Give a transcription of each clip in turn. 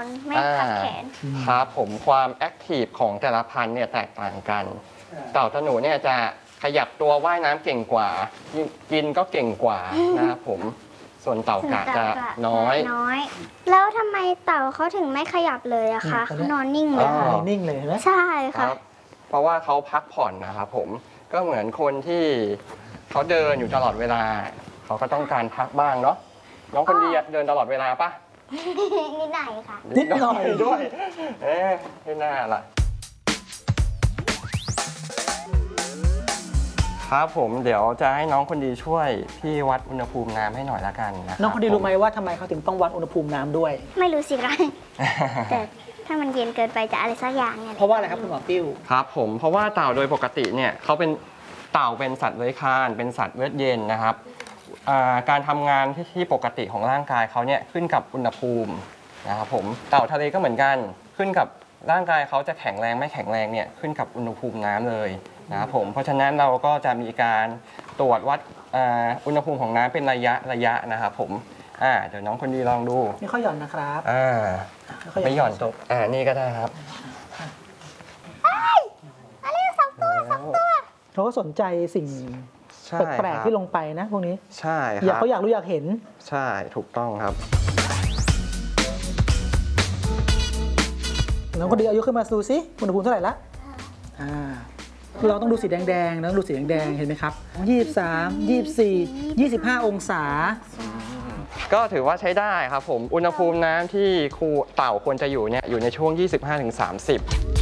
อนไม่พักแขนครับผมความแอคทีฟของแต่ละพันธุ์เนี่ยแตกต่างกันเต่าตะหนูเนี่ยจะขยับตัวว่ายน้ำเก่งกว่ากินก็เก่งกว่านะครับผมส่วนเต่ากระจะน้อยแล้วทำไมเต่าเขาถึงไม่ขยับเลยอะคะเขานอนนิ่งเลยนิ่งเลยนะใช่ค่ะเพราะว่าเขาพักผ่อนนะครับผมก็เหมือนคนที่เขาเดินอยู่ตลอดเวลาเขาก็ต้องการพักบ้างเนาะน้องคนดีเดินตลอดเวลาปะนิดหน่อยค่ะนิดหน่อยด้วยไม่น่าล่ะครับผมเดี๋ยวจะให้น้องคนดีช่วยพี่วัดอุณหภูมิน้ำให้หน่อยละกันนะน้องคนดีรู้ไหมว่าทำไมเขาถึงต้องวัดอุณหภูมิน้ำด้วยไม่รู้สิคะแต่ถ้ามันเย็นเกินไปจะอะไรสักอย่างเนี่ยเพราะว่าอะไรครับคุณหมอปิ้วครับผมเพราะว่าเต่าโดยปกติเนี่ยเขาเป็นเต่าเป็นสัตว์เลื้อยคลานเป็นสัตว์เลือดเย็นนะครับการทำงานที่ปกติของร่างกายเขาเนี่ยขึ้นกับอุณหภูมินะครับผมเต่าทะเลก็เหมือนกันขึ้นกับร่างกายเขาจะแข็งแรงไม่แข็งแรงเนี่ยขึ้นกับอุณหภูมิน้ำเลยนะครับผมเพราะฉะนั้นเราก็จะมีการตรวจวัดอุณหภูมิของน้ำเป็นระยะนะครับผมเดี๋ยวน้องคนดีลองดูนี่เขาหย่อนนะครับไม่หย่อนตรงนี่ก็ได้ครับอะไรสองตัวเขาก็สนใจสิ่งแปลกๆที่ลงไปนะพวกนี้ใช่ครับเขาอยากรู้อยากเห็นใช่ถูกต้องครับน้องคนดีเอายกขึ้นมาดูสิอุณหภูมิเท่าไหร่ละเราต้องดูสีแดงๆนะดูสีแดงๆเห็นไหมครับ23 24 25องศาก็ถือว่าใช้ได้ครับผมอุณหภูมิน้ำที่ครูเต่าควรจะอยู่เนี่ยอยู่ในช่วง 25-30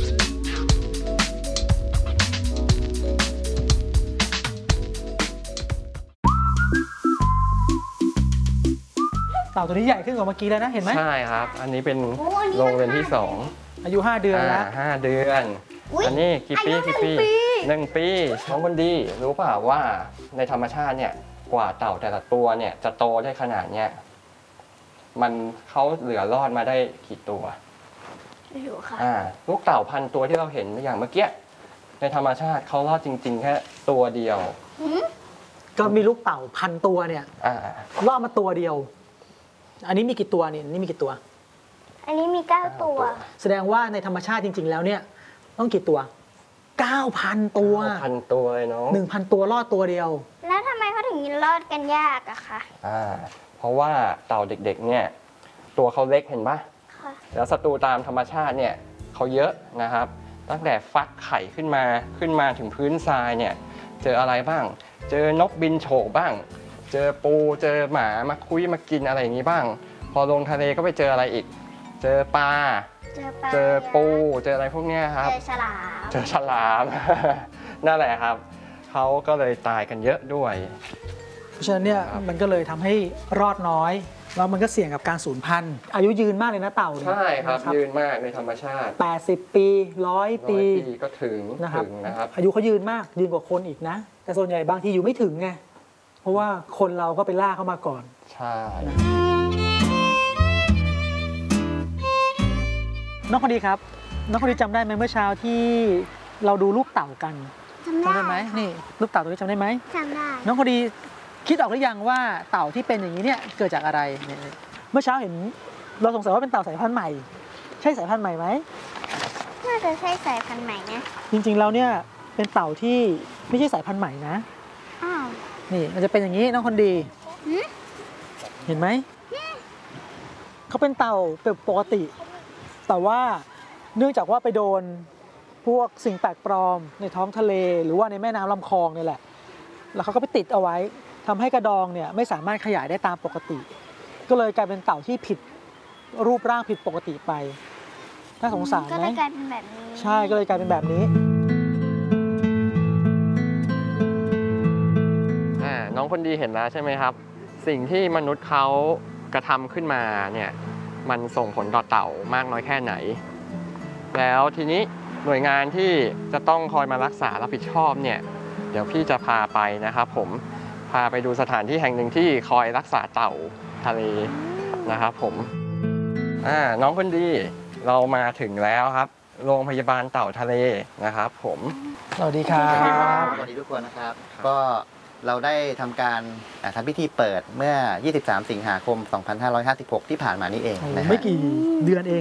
เต่าตัวนี้ใหญ่ขึ้นกว่าเมื่อกี้แล้วนะเห็นไหมใช่ครับอันนี้เป็นโรงเรียนที่2 อายุ5 เดือนแล้ว 5 เดือนอันนี้กี่ปี1 ปีน้องคนดีรู้เปล่าว่าในธรรมชาติเนี่ยกว่าเต่าแต่ละตัวเนี่ยจะโตได้ขนาดเนี้ยมันเขาเหลือรอดมาได้กี่ตัวไม่รู้ค่ะลูกเต่าพันตัวที่เราเห็นอย่างเมื่อกี้ในธรรมชาติเขารอดจริงๆแค่ตัวเดียวก็มีลูกเต่าพันตัวเนี่ยรอดมาตัวเดียวอันนี้มีกี่ตัวนี่มีกี่ตัวอันนี้มี9ตัวแสดงว่าในธรรมชาติจริงๆแล้วเนี่ยต้องกี่ตัว 9,000 ตัว 9,000 ตัวเลยเนาะ 1,000 ตัวรอดตัวเดียวแล้วทำไมเขาถึงรอดกันยากอะคะเพราะว่าเต่าเด็กๆเนี่ยตัวเขาเล็กเห็นปะแล้วศัตรูตามธรรมชาติเนี่ยเขาเยอะนะครับตั้งแต่ฟักไข่ขึ้นมาถึงพื้นทรายเนี่ยเจออะไรบ้างเจอนกบินโฉบบ้างเจอปูเจอหมามาคุยมากินอะไรอย่างนี้บ้างพอลงทะเลก็ไปเจออะไรอีกเจอปลาเจอปูเจออะไรพวกนี้ครับเจอฉลามนั่นแหละครับเขาก็เลยตายกันเยอะด้วยเพราะฉะนั้นเนี่ยมันก็เลยทำให้รอดน้อยแล้วมันก็เสี่ยงกับการสูญพันธุ์อายุยืนมากเลยนะเต่าใช่ครับยืนมากในธรรมชาติ 80 ปี100 ปีก็ถึงนะครับอายุเขายืนมากยืนกว่าคนอีกนะแต่ส่วนใหญ่บางทีอยู่ไม่ถึงไงเพราะว่าคนเราก็ไปล่าเข้ามาก่อนใช่น้องคนดีครับน้องคนดีจำได้ไหมเมื่อเช้าที่เราดูลูกเต่ากันจำได้ไหมนี่ลูกเต่าตัวนี้จำได้ไหมจำได้น้องคนดีคิดออกหรือยังว่าเต่าที่เป็นอย่างนี้เนี่ยเกิดจากอะไรเมื่อเช้าเห็นเราสงสัยว่าเป็นเต่าสายพันธุ์ใหม่ใช่สายพันธุ์ใหม่ไหมน่าจะใช่สายพันธุ์ใหม่นะจริงๆแล้วเนี่ยเป็นเต่าที่ไม่ใช่สายพันธุ์ใหม่นะนี่มันจะเป็นอย่างนี้น้องคนดีเห็นไหมเขาเป็นเต่าปกติแต่ว่าเนื่องจากว่าไปโดนพวกสิ่งแปลกปลอมในท้องทะเลหรือว่าในแม่น้ำลำคลองนี่แหละแล้วเขาก็ไปติดเอาไว้ทำให้กระดองเนี่ยไม่สามารถขยายได้ตามปกติก็เลยกลายเป็นเต่าที่ผิดรูปร่างผิดปกติไปน่าสงสารไหมก็เลยกลายเป็นแบบนี้ใช่ก็เลยกลายเป็นแบบนี้น้องคนดีเห็นแล้วใช่ไหมครับสิ่งที่มนุษย์เขากระทำขึ้นมาเนี่ยมันส่งผลต่อเต่ามากน้อยแค่ไหนแล้วทีนี้หน่วยงานที่จะต้องคอยมารักษารับผิดชอบเนี่ยเดี๋ยวพี่จะพาไปนะครับผมพาไปดูสถานที่แห่งหนึ่งที่คอยรักษาเต่าทะเลนะครับผมน้องคนดีเรามาถึงแล้วครับโรงพยาบาลเต่าทะเลนะครับผมสวัสดีครับสวัสดีทุกคนนะครับก็เราได้ทำการทำพิธีเปิดเมื่อ 23 สิงหาคม 2556 ที่ผ่านมานี้เองไม่กี่เดือนเอง